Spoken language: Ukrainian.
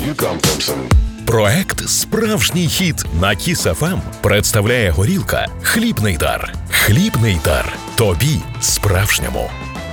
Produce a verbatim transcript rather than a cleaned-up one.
You come from some... Проект «Справжній хіт» на Кіс еф ем представляє горілка «Хлібний дар». Хлібний дар. Тобі справжньому.